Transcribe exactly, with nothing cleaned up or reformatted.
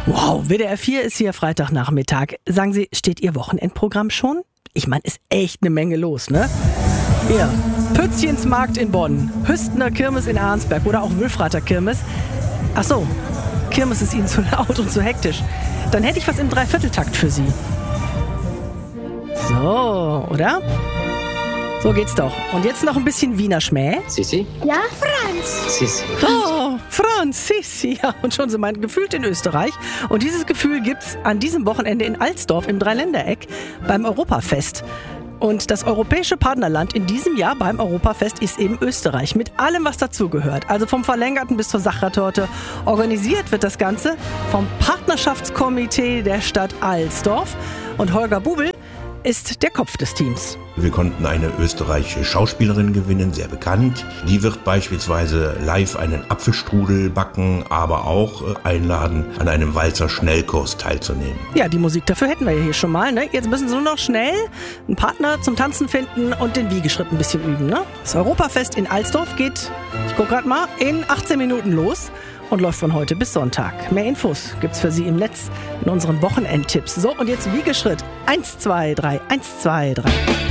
Wow, W D R vier ist hier Freitagnachmittag. Sagen Sie, steht Ihr Wochenendprogramm schon? Ich meine, ist echt eine Menge los, ne? Hier, Pützchensmarkt in Bonn, Hüstener Kirmes in Arnsberg oder auch Wülfrather Kirmes. Ach so, Kirmes ist Ihnen zu laut und zu hektisch. Dann hätte ich was im Dreivierteltakt für Sie. So, oder? So geht's doch. Und jetzt noch ein bisschen Wiener Schmäh. Sissi? Ja, Franz. Sissi. Oh, Franz, Sissi. Ja, und schon sind wir gefühlt in Österreich. Und dieses Gefühl gibt's an diesem Wochenende in Alsdorf im Dreiländereck beim Europafest. Und das europäische Partnerland in diesem Jahr beim Europafest ist eben Österreich. Mit allem, was dazugehört. Also vom Verlängerten bis zur Sachertorte. Organisiert wird das Ganze vom Partnerschaftskomitee der Stadt Alsdorf. Und Holger Bubel ist der Kopf des Teams. Wir konnten eine österreichische Schauspielerin gewinnen, sehr bekannt. Die wird beispielsweise live einen Apfelstrudel backen, aber auch einladen, an einem Walzer-Schnellkurs teilzunehmen. Ja, die Musik dafür hätten wir ja hier schon mal, ne? Jetzt müssen Sie nur noch schnell einen Partner zum Tanzen finden und den Wiegeschritt ein bisschen üben, ne? Das Europafest in Alsdorf geht, ich guck grad mal, in achtzehn Minuten los und läuft von heute bis Sonntag. Mehr Infos gibt's für Sie im Netz in unseren Wochenendtipps. So, und jetzt Wiegeschritt. Eins, zwei, drei, eins, zwei, drei.